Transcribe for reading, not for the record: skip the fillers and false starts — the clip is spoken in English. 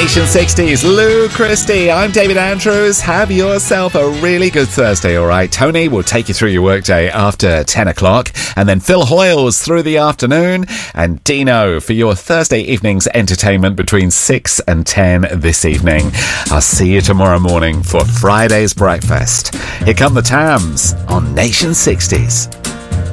Nation 60s, Lou Christie. I'm David Andrews. Have yourself a really good Thursday, all right? Tony will take you through your workday after 10 o'clock, and then Phil Hoyles through the afternoon, and Dino for your Thursday evening's entertainment between 6 and 10 this evening. I'll see you tomorrow morning for Friday's breakfast. Here come the Tams on Nation 60s.